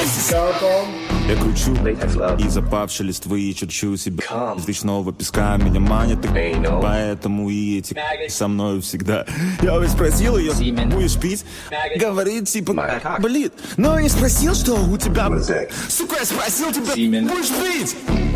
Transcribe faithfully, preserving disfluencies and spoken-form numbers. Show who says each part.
Speaker 1: Я кручу и запавшие листвы, черчу себя из речного песка, меня манит, поэтому и эти со мною всегда. Я ведь спросил ее, будешь пить? Говорит типа, блин, но я не спросил, что у тебя. Сука, я спросил тебя, будешь пить?